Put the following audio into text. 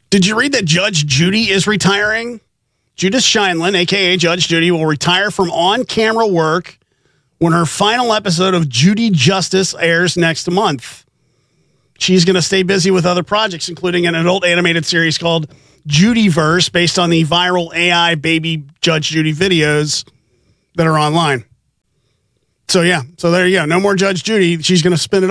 Did you read that Judge Judy is retiring? Judith Scheinlin, a.k.a. Judge Judy, will retire from on-camera work when her final episode of Judy Justice airs next month. She's going to stay busy with other projects, including an adult animated series called Judyverse, based on the viral AI baby Judge Judy videos that are online. So, yeah. So, there you go. No more Judge Judy. She's going to spin it